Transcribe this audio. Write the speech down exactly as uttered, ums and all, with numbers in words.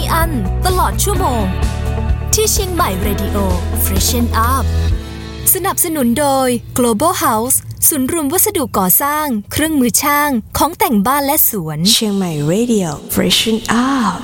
อั้นตลอดชั่วโมงที่เชียงใหม่ Radio Freshen Up สนับสนุนโดย Global House ศูนย์รวมวัสดุก่อสร้างเครื่องมือช่างของแต่งบ้านและสวนเชียงใหม่ Radio Freshen Up